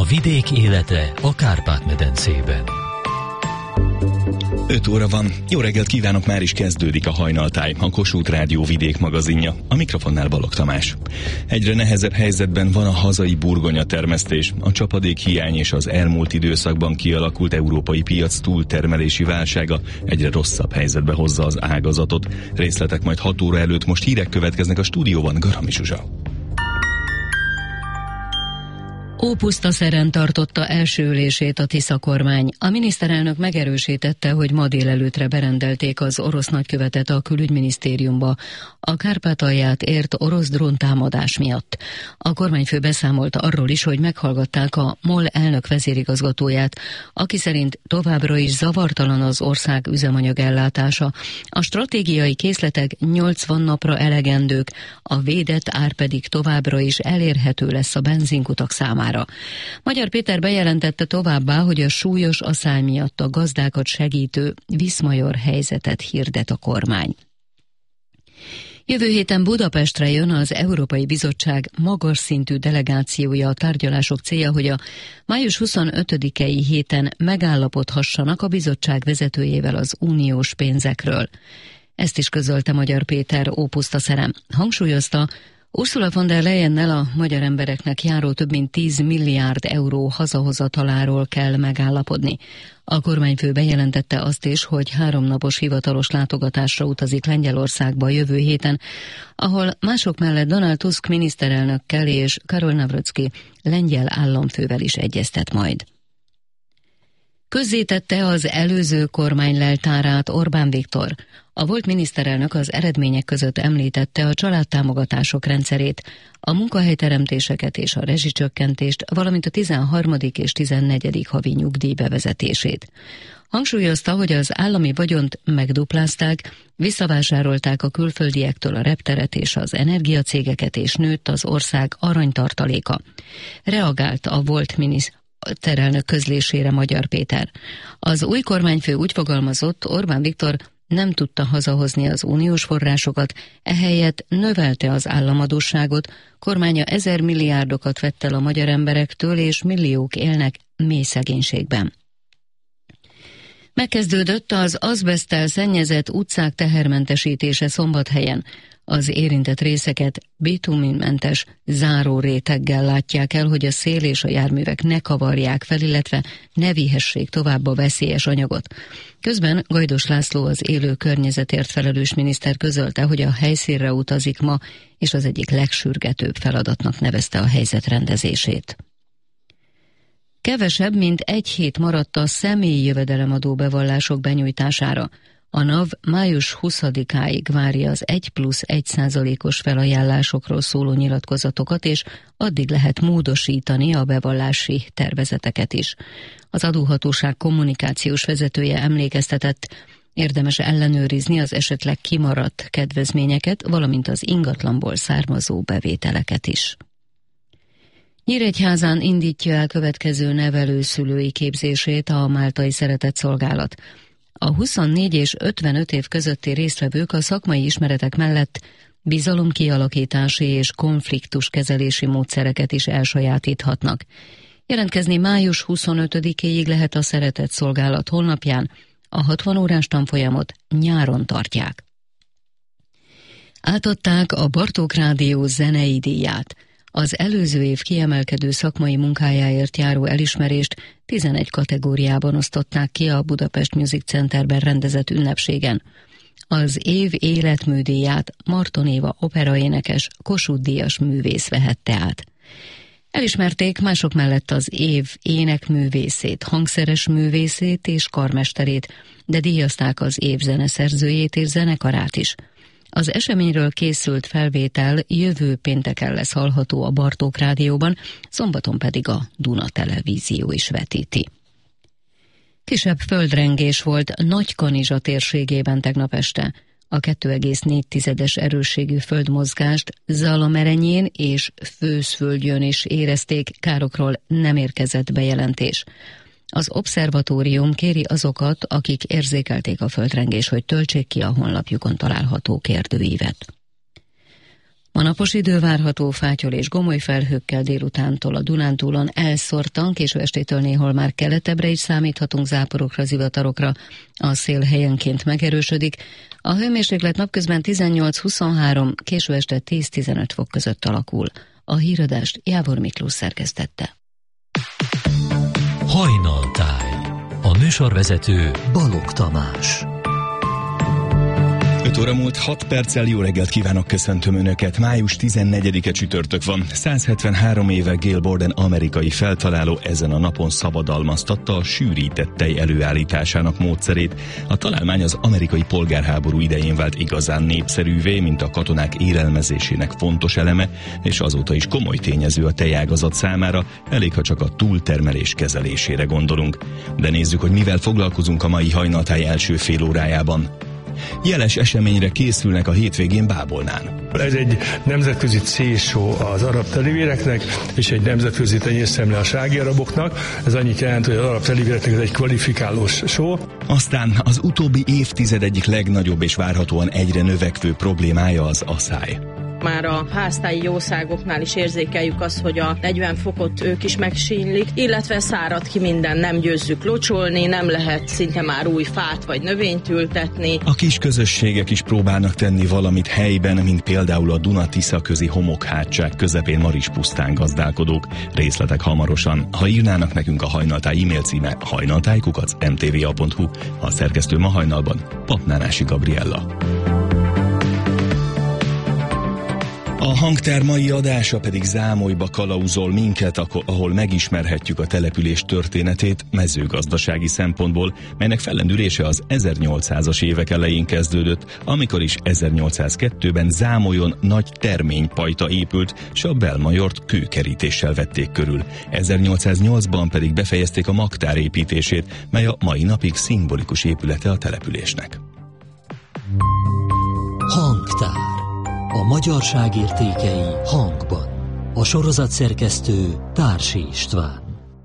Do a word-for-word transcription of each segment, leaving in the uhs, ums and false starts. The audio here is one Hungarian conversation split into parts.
vidék élete a Kárpát-medencében. öt óra van. Jó reggelt kívánok, már is kezdődik a Hajnaltáj, a Kossuth Rádió vidék magazinja. A mikrofonnál Balogh Tamás. Egyre nehezebb helyzetben van a hazai burgonya termesztés. A csapadék hiány és az elmúlt időszakban kialakult európai piac túltermelési válsága egyre rosszabb helyzetbe hozza az ágazatot. Részletek majd hat óra előtt, most hírek következnek a stúdióban. Garami Zsuzsa. Ópusztaszeren tartotta első ülését a Tisza kormány. A miniszterelnök megerősítette, hogy ma délelőttre berendelték az orosz nagykövetet a külügyminisztériumba a Kárpátalját ért orosz dróntámadás miatt. A kormányfő beszámolt arról is, hogy meghallgatták a MOL elnök vezérigazgatóját, aki szerint továbbra is zavartalan az ország üzemanyagellátása. A stratégiai készletek nyolcvan napra elegendők, a védett ár pedig továbbra is elérhető lesz a benzinkutak számára. Magyar Péter bejelentette továbbá, hogy a súlyos aszály miatt a gazdákat segítő viszmajor helyzetet hirdet a kormány. Jövő héten Budapestre jön az Európai Bizottság magas szintű delegációja. A tárgyalások célja, hogy a május huszonötödikei héten megállapodhassanak a bizottság vezetőjével az uniós pénzekről. Ezt is közölte Magyar Péter Ópusztaszeren. Hangsúlyozta, Ursula von der Leyennel a magyar embereknek járó több mint tíz milliárd euró hazahozataláról kell megállapodni. A kormányfő bejelentette azt is, hogy háromnapos hivatalos látogatásra utazik Lengyelországba jövő héten, ahol mások mellett Donald Tusk miniszterelnökkel és Karol Nawrocki lengyel államfővel is egyeztet majd. Közzétette az előző kormány leltárát Orbán Viktor. A volt miniszterelnök az eredmények között említette a családtámogatások rendszerét, a munkahelyteremtéseket és a rezsicsökkentést, valamint a tizenharmadik és tizennegyedik havi nyugdíj bevezetését. Hangsúlyozta, hogy az állami vagyont megduplázták, visszavásárolták a külföldiektől a repteret és az energiacégeket, és nőtt az ország aranytartaléka. Reagált a volt miniszter terelnök közlésére Magyar Péter. Az új kormányfő úgy fogalmazott, Orbán Viktor nem tudta hazahozni az uniós forrásokat, ehelyett növelte az államadósságot, kormánya ezer milliárdokat vett el a magyar emberektől, és milliók élnek mély szegénységben. Megkezdődött az azbeszttel szennyezett utcák tehermentesítése Szombathelyen. Az érintett részeket bituminmentes záróréteggel látják el, hogy a szél és a járművek ne kavarják fel, illetve ne vihessék tovább a veszélyes anyagot. Közben Gajdos László, az élő környezetért felelős miniszter közölte, hogy a helyszínre utazik ma, és az egyik legsürgetőbb feladatnak nevezte a helyzet rendezését. Kevesebb, mint egy hét maradt a személyi jövedelemadó bevallások benyújtására. A NAV május huszadikáig várja az egy plusz egy százalékos felajánlásokról szóló nyilatkozatokat, és addig lehet módosítani a bevallási tervezeteket is. Az adóhatóság kommunikációs vezetője emlékeztetett, érdemes ellenőrizni az esetleg kimaradt kedvezményeket, valamint az ingatlanból származó bevételeket is. Nyíregyházán indítja el következő nevelőszülői képzését a Máltai Szeretetszolgálat. A huszonnégy és ötvenöt év közötti résztvevők a szakmai ismeretek mellett bizalomkialakítási és konfliktuskezelési módszereket is elsajátíthatnak. Jelentkezni május huszonötödikéig lehet a Szeretetszolgálat honlapján, a hatvan órás tanfolyamot nyáron tartják. Átadták a Bartók Rádió zenei díját. Az előző év kiemelkedő szakmai munkájáért járó elismerést tizenegy kategóriában osztották ki a Budapest Music Centerben rendezett ünnepségen. Az év életműdíját Marton Éva operaénekes, Kossuth-díjas művész vehette át. Elismerték mások mellett az év énekművészét, hangszeres művészét és karmesterét, de díjazták az év zeneszerzőjét és zenekarát is. Az eseményről készült felvétel jövő pénteken lesz hallható a Bartók Rádióban, szombaton pedig a Duna Televízió is vetíti. Kisebb földrengés volt Nagykanizsa térségében tegnap este. A kettő egész négy tizedes erősségű földmozgást Zalamerenyén és Főzföldjön is érezték, károkról nem érkezett bejelentés. Az obszervatórium kéri azokat, akik érzékelték a földrengést, hogy töltsék ki a honlapjukon található kérdőívet. Ma napos idő várható, fátyol és gomoly felhőkkel, délutántól a Dunántúlon elszórtan, késő estétől néhol már keletebbre is számíthatunk záporokra, zivatarokra, a szél helyenként megerősödik, a hőmérséklet napközben tizennyolc-huszonhárom, késő este tíz-tizenöt fok között alakul. A híradást Jávor Miklós szerkesztette. Hajnaltáj. A műsorvezető Balogh Tamás. öt óra múlt hat perccel, jó reggelt kívánok, köszöntöm Önöket. Május tizennegyedike csütörtök van. száz hetvenhárom éve Gail Borden amerikai feltaláló ezen a napon szabadalmaztatta a sűrített tej előállításának módszerét. A találmány az amerikai polgárháború idején vált igazán népszerűvé, mint a katonák élelmezésének fontos eleme, és azóta is komoly tényező a tejágazat számára, elég ha csak a túltermelés kezelésére gondolunk. De nézzük, hogy mivel foglalkozunk a mai hajnaltáj első fél órájában. Jeles eseményre készülnek a hétvégén Bábolnán. Ez egy nemzetközi C-show az arab telivéreknek, és egy nemzetközi tenyészszemle a srági araboknak. Ez annyit jelent, hogy az arab telivéreknek ez egy kvalifikálós show. Aztán az utóbbi évtized egyik legnagyobb és várhatóan egyre növekvő problémája az aszály. Már a háztáji jószágoknál is érzékeljük azt, hogy a negyven fokot ők is megsínlik, illetve szárad ki minden, nem győzzük locsolni, nem lehet szinte már új fát vagy növényt ültetni. A kis közösségek is próbálnak tenni valamit helyben, mint például a Duna-Tisza közi homokhátság közepén Marispusztán gazdálkodók. Részletek hamarosan. Ha írnának nekünk, a Hajnaltáj e-mail címe hajnaltáj kukac em té vé á pont hu. A szerkesztő ma hajnalban Papnánási Gabriella. A hangtár mai adása pedig Zámolyba kalauzol minket, ahol megismerhetjük a település történetét mezőgazdasági szempontból, melynek fellendülése az ezernyolcszázas évek elején kezdődött, amikor is ezernyolcszázkettőben Zámolyon nagy terménypajta épült, s a Belmajort kőkerítéssel vették körül. ezernyolcszáznyolcban pedig befejezték a magtár építését, mely a mai napig szimbolikus épülete a településnek. Hangtár. A magyarság értékei hangban. A sorozat szerkesztő Társi István.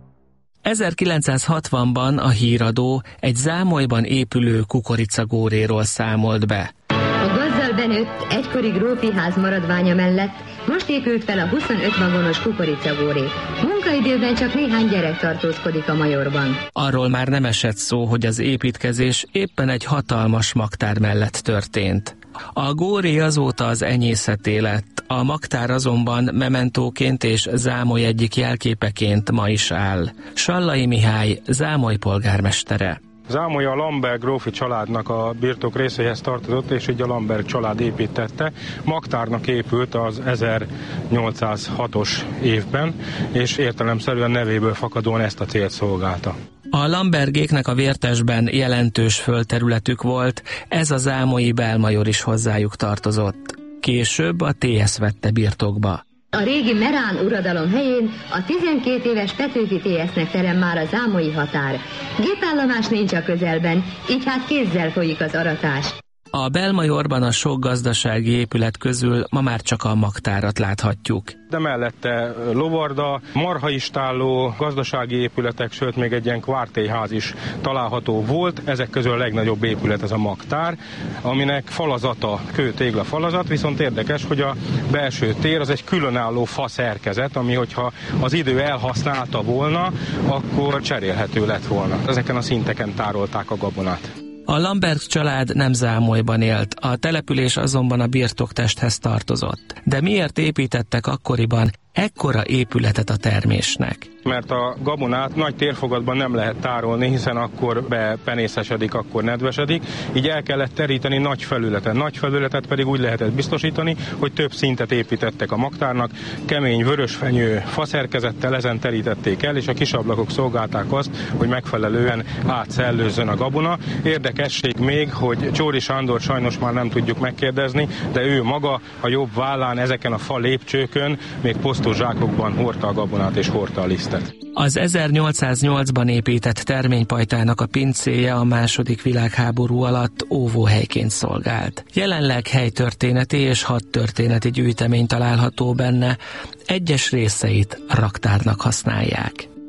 ezerkilencszázhatvanban a Híradó egy Zámolyban épülő kukoricagóréról számolt be. A gazdal benőtt egykori grófi ház maradványa mellett most épült fel a huszonöt vagonos kukoricagóré. Munkaidőben csak néhány gyerek tartózkodik a Majorban. Arról már nem esett szó, hogy az építkezés éppen egy hatalmas magtár mellett történt. A góré azóta az enyészeté lett, a magtár azonban mementóként és Zámoly egyik jelképeként ma is áll. Sallai Mihály, Zámoly polgármestere. Zámoly a Lamberg grófi családnak a birtok részéhez tartozott, és így a Lamberg család építette. Magtárnak épült az ezernyolcszázhatos évben, és értelemszerűen nevéből fakadóan ezt a célt szolgálta. A Lambergéknek a Vértesben jelentős földterületük volt, ez a zámolyi Belmajor is hozzájuk tartozott. Később a té es vette birtokba. A régi Merán uradalom helyén a tizenkét éves Petőfi té es-nek terem már a zámolyi határ. Gépállomás nincs a közelben, így hát kézzel folyik az aratás. A Belmajorban a sok gazdasági épület közül ma már csak a magtárat láthatjuk. De mellette lovarda, marhaistálló, gazdasági épületek, sőt még egy ilyen kvártélyház is található volt. Ezek közül a legnagyobb épület ez a magtár, aminek falazata kő-tégla falazat, viszont érdekes, hogy a belső tér az egy különálló fa szerkezet, ami hogyha az idő elhasználta volna, akkor cserélhető lett volna. Ezeken a szinteken tárolták a gabonát. A Lamberg család nem Zámolyban élt, a település azonban a birtoktesthez tartozott. De miért építettek akkoriban ekkora épületet a termésnek? Mert a gabonát nagy térfogatban nem lehet tárolni, hiszen akkor bepenészesedik, akkor nedvesedik, így el kellett teríteni nagy felületen. Nagy felületet pedig úgy lehetett biztosítani, hogy több szintet építettek a magtárnak, kemény vörösfenyő faszerkezettel ezen terítették el, és a kisablakok szolgálták azt, hogy megfelelően átszellőzzön a gabona. Érdekesség még, hogy Csóri Sándor sajnos már nem tudjuk megkérdezni, de ő maga a jobb vállán ezeken a fa lépcsőkön még posztos zsákokban hordta a gabonát és hordta a lisztet. Az ezernyolcszáznyolcban épített terménypajtának a pincéje a második világháború alatt óvóhelyként szolgált. Jelenleg helytörténeti és hadtörténeti gyűjtemény található benne, egyes részeit raktárnak használják.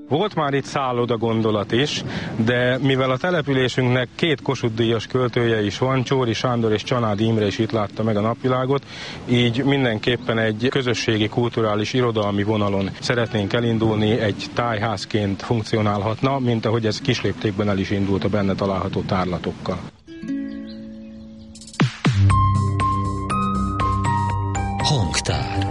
Volt már itt szálloda gondolat is, de mivel a településünknek két Kossuth-díjas költője is van, Csóri Sándor és Csanádi Imre is itt látta meg a napvilágot, így mindenképpen egy közösségi, kulturális, irodalmi vonalon szeretnénk elindulni, egy tájházként funkcionálhatna, mint ahogy ez kisléptékben el is indult a benne található tárlatokkal. Hangtár.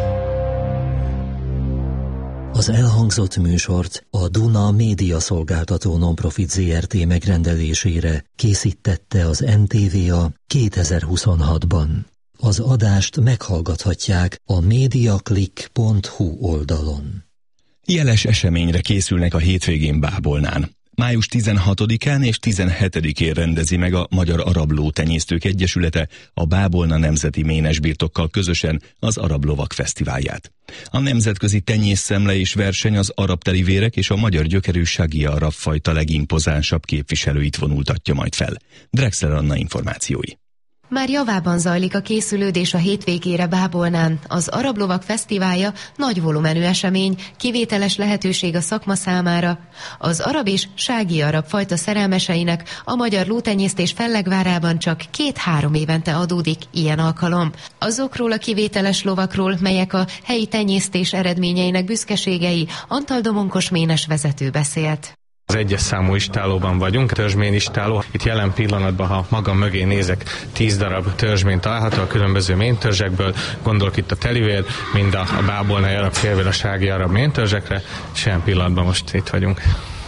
Az elhangzott műsort a Duna Média Szolgáltató Nonprofit zé er té megrendelésére készítette az en té vé á kétezer-huszonhatban. Az adást meghallgathatják a mediaclick pont hu oldalon. Jeles eseményre készülnek a hétvégén Bábolnán. május tizenhatodikán és tizenhetedikén rendezi meg a Magyar Arab Lótenyésztők Egyesülete a Bábolna Nemzeti Ménesbirtokkal közösen az Arab Lovak Fesztiválját. A nemzetközi tenyészszemle és verseny az arab telivérek és a magyar gyökerű Sagia arab fajta legimpozánsabb képviselőit vonultatja majd fel. Drexler Anna információi. Már javában zajlik a készülődés a hétvégére Bábolnán. Az Arab Lovak Fesztiválja nagy volumenű esemény, kivételes lehetőség a szakma számára. Az arab és sági arab fajta szerelmeseinek a magyar lótenyésztés Fellegvárában csak két-három évente adódik ilyen alkalom. Azokról a kivételes lovakról, melyek a helyi tenyésztés eredményeinek büszkeségei, Antal Domonkos ménes vezető beszélt. Az egyes számú istálóban vagyunk, törzsmén istáló. Itt jelen pillanatban, ha magam mögé nézek, tíz darab törzsmén található a különböző méntörzsekből. Gondolok itt a telivér, mind a, a bábolnai arab félvér, a sági arab méntörzsekre, és jelen pillanatban most itt vagyunk.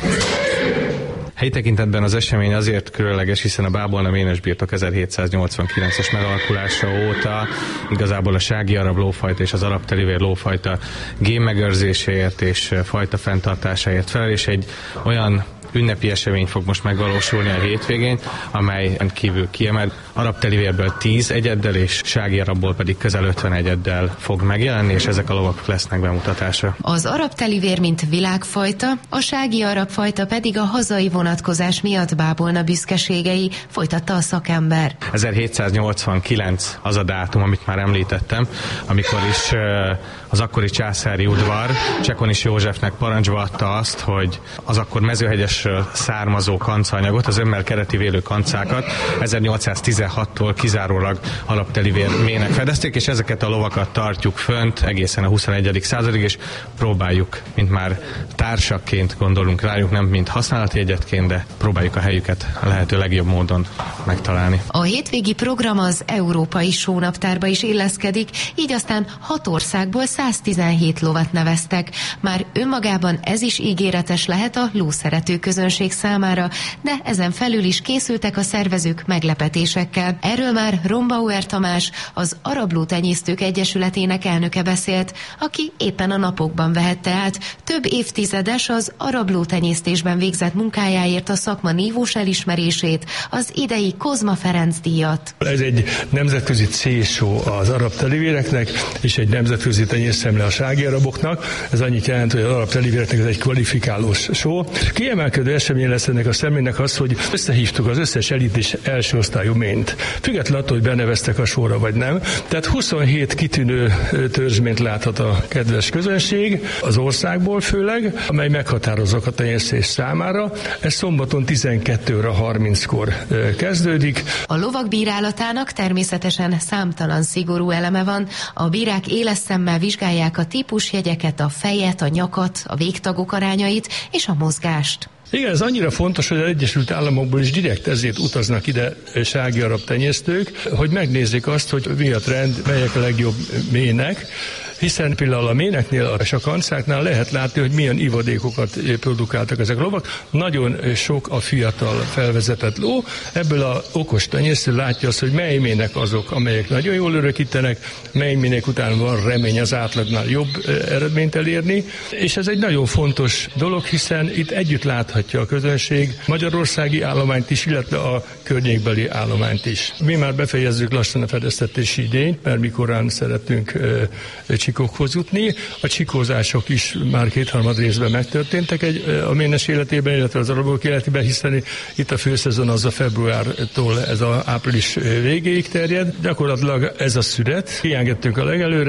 Helyi tekintetben az esemény azért különleges, hiszen a Bábolna Ménesbirtok ezerhétszáznyolcvankilences megalakulása óta igazából a sági arab lófajta és az arab telivér lófajta génmegőrzéséért és fajta fenntartásáért felel, és egy olyan ünnepi esemény fog most megvalósulni a hétvégén, amely kívül kiemelt. Arab telivérből tíz egyeddel és sági arabból pedig közel ötven egyeddel fog megjelenni, és ezek a lovak lesznek bemutatásra. Az arab telivér mint világfajta, a sági arab fajta pedig a hazai vonatkozás miatt Bábolna büszkeségei, folytatta a szakember. ezerhétszáznyolcvankilenc az a dátum, amit már említettem, amikor is az akkori császári udvar Csekonis Józsefnek parancsba adta azt, hogy az akkor Mezőhegyesről származó kancaanyagot, az ömmel kereti vélő kancákat ezernyolcszáztizenhattól kizárólag arab telivér mének fedezték, és ezeket a lovakat tartjuk fönt egészen a huszonegyedik századig, és próbáljuk, mint már társakként gondolunk rájuk, nem mint használati egyedként, de próbáljuk a helyüket a lehető legjobb módon megtalálni. A hétvégi program az európai sónaptárba is illeszkedik, így aztán hat országból száztizenhét lovat neveztek. Már önmagában ez is ígéretes lehet a lószerető közönség számára, de ezen felül is készültek a szervezők meglepetésekkel. Erről már Rombauer Tamás, az Arab Lótenyésztők Egyesületének elnöke beszélt, aki éppen a napokban vehette át több évtizedes az arab lótenyésztésben végzett munkájáért a szakma nívós elismerését, az idei Kozma Ferenc díjat. Ez egy nemzetközi célsó az arab telivéreknek, és egy nemzetközi tenyészszemle a sági araboknak. Ez annyit jelent, hogy az arab telivéreknek ez egy kvalifikálós show. Kiemelkedő esemény lesz ennek a személynek az, hogy összehívtuk az összes elit és első osztályú mént. Függetlenül attól, hogy beneveztek a sorra vagy nem. Tehát huszonhét kitűnő törzsményt láthat a kedves közönség, az országból főleg, amely meghatározók a tenyésztés számára. Ez szombaton tizenkettő óra harminckor kezdődik. A lovak bírálatának természetesen számtalan szigorú eleme van. A bírák éles szemmel vizsgálják a típusjegyeket, a fejet, a nyakat, a végtagok arányait és a mozgást. Igen, ez annyira fontos, hogy az Egyesült Államokból is direkt ezért utaznak ide sági arab tenyésztők, hogy megnézzék azt, hogy mi a trend, melyek a legjobb mének, hiszen például a méneknél és a kancáknál lehet látni, hogy milyen ivadékokat produkáltak ezek a lovak. Nagyon sok a fiatal felvezetett ló, ebből a okos tenyésztő látja azt, hogy mely mének azok, amelyek nagyon jól örökítenek, mely mének után van remény az átlagnál jobb eredményt elérni, és ez egy nagyon fontos dolog, hiszen itt együtt láthatja a közönség magyarországi állományt is, illetve a környékbeli állományt is. Mi már befejezzük lassan a fedeztetési idényt, mert mikorán szeretünk csikókhoz jutni. A csikózások is már kétharmad részben megtörténtek egy, a ménes életében, illetve az arabok életében, hiszen itt a főszezon az a februártól ez az április végéig terjed. Gyakorlatilag ez a szület. Kiengedtünk a legelőre,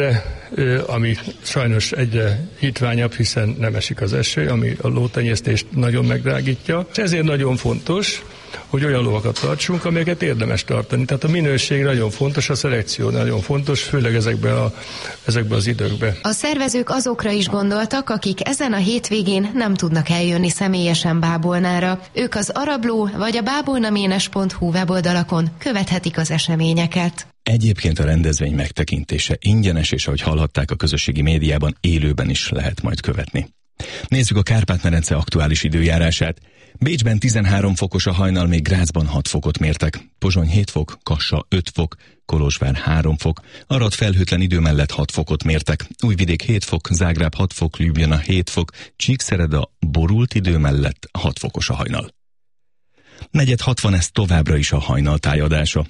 ami sajnos egyre hitványabb, hiszen nem esik az eső, ami a lótenyésztést nagyon megdrágítja. És ezért nagyon fontos, hogy olyan lovakat tartsunk, amelyeket érdemes tartani. Tehát a minőség nagyon fontos, a szelekció nagyon fontos, főleg ezekben, a, ezekben az időkben. A szervezők azokra is gondoltak, akik ezen a hétvégén nem tudnak eljönni személyesen Bábolnára. Ők az arabló vagy a bábolnaménes pont hu weboldalakon követhetik az eseményeket. Egyébként a rendezvény megtekintése ingyenes, és ahogy hallhatták, a közösségi médiában élőben is lehet majd követni. Nézzük a Kárpát-medence aktuális időjárását. Bécsben tizenhárom fokos a hajnal, még Grazban hat fokot mértek. Pozsony hét fok, Kassa öt fok, Kolozsvár három fok, Arad felhőtlen idő mellett hat fokot mértek. Újvidék hét fok, Zágráb hat fok, Ljubljana hét fok, Csíkszereda borult idő mellett hat fokos a hajnal. Negyed hatvan, ez továbbra is a hajnal tájadása.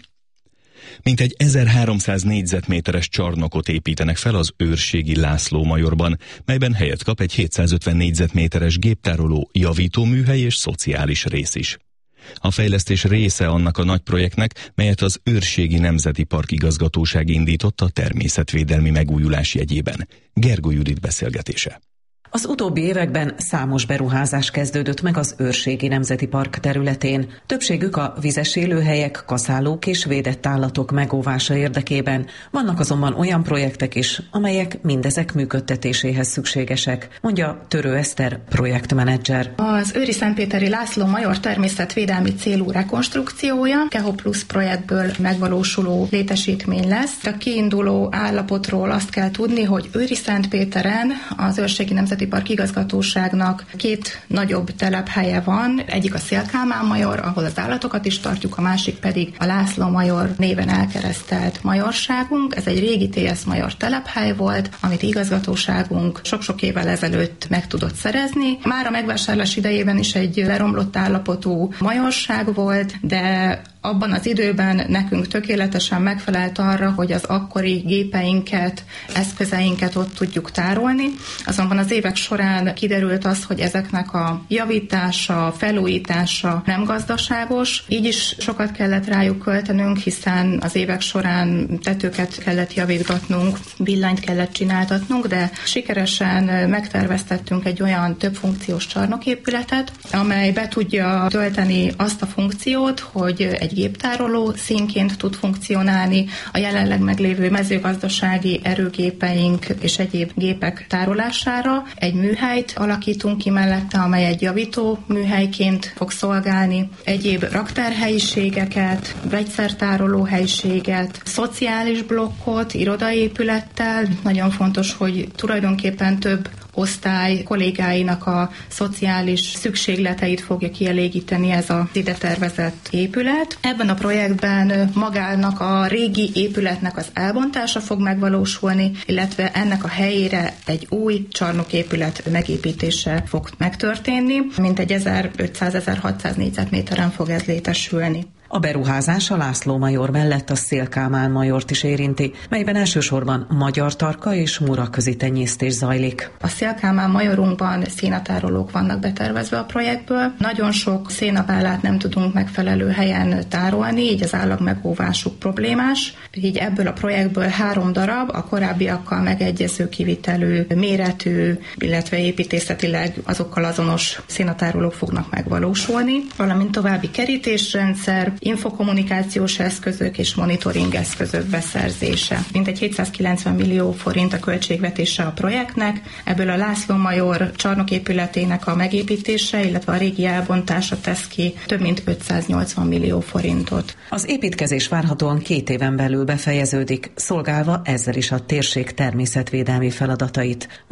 Mintegy ezerháromszáz négyzetméteres csarnokot építenek fel az Őrségi László Majorban, melyben helyet kap egy hétszázötven négyzetméteres géptároló, javítóműhely és szociális rész is. A fejlesztés része annak a nagy projektnek, melyet az Őrségi Nemzeti Park igazgatóság indított a természetvédelmi megújulás jegyében. Gergó Judit beszélgetése. Az utóbbi években számos beruházás kezdődött meg az Őrségi Nemzeti Park területén. Többségük a vizes élőhelyek, kaszálók és védett állatok megóvása érdekében. Vannak azonban olyan projektek is, amelyek mindezek működtetéséhez szükségesek, mondja Törő Eszter, projektmenedzser. Az Őri-Szentpéteri László Major természetvédelmi célú rekonstrukciója Keho Plus projektből megvalósuló létesítmény lesz. A kiinduló állapotról azt kell tudni, hogy Őri-Szentpéteren az Őrségi Nemzeti Park igazgatóságnak két nagyobb telephelye van, egyik a Szél-Kálmán Major, ahol az állatokat is tartjuk, a másik pedig a László Major néven elkeresztelt majorságunk. Ez egy régi té es Major telephely volt, amit igazgatóságunk sok-sok évvel ezelőtt meg tudott szerezni. Már a megvásárlás idejében is egy leromlott állapotú majorság volt, de abban az időben nekünk tökéletesen megfelelt arra, hogy az akkori gépeinket, eszközeinket ott tudjuk tárolni. Azonban az évek során kiderült az, hogy ezeknek a javítása, felújítása nem gazdaságos. Így is sokat kellett rájuk költenünk, hiszen az évek során tetőket kellett javítgatnunk, villanyt kellett csináltatnunk, de sikeresen megterveztettünk egy olyan többfunkciós csarnoképületet, amely be tudja tölteni azt a funkciót, hogy egy géptároló színként tud funkcionálni, a jelenleg meglévő mezőgazdasági erőgépeink és egyéb gépek tárolására. Egy műhelyt alakítunk ki mellette, amely egy javító műhelyként fog szolgálni, egyéb raktárhelyiségeket, vegyszertároló helyiséget, szociális blokkot, irodaépülettel. Nagyon fontos, hogy tulajdonképpen több osztály kollégáinak a szociális szükségleteit fogja kielégíteni ez az ide tervezett épület. Ebben a projektben magának a régi épületnek az elbontása fog megvalósulni, illetve ennek a helyére egy új csarnoképület megépítése fog megtörténni. Mintegy ezerötszáz-ezerhatszáz négyzetméteren fog ez létesülni. A beruházás a László Major mellett a Szél-Kálmán Majort is érinti, melyben elsősorban magyar tarka és mura közi tenyésztés zajlik. A Szél-Kálmán Majorunkban szénatárolók vannak betervezve a projektből. Nagyon sok szénabálát nem tudunk megfelelő helyen tárolni, így az állag megóvásuk problémás. Így ebből a projektből három darab a korábbiakkal megegyező kivitelű, méretű, illetve építészetileg azokkal azonos szénatárolók fognak megvalósulni, valamint további kerítésrendszer, infokommunikációs eszközök és monitoring eszközök beszerzése. Mintegy hétszázkilencven millió forint a költségvetése a projektnek, ebből a László Major csarnoképületének a megépítése, illetve a régi elbontása tesz ki több mint ötszáznyolcvan millió forintot. Az építkezés várhatóan két éven belül befejeződik, szolgálva ezzel is a térség természetvédelmi feladatait.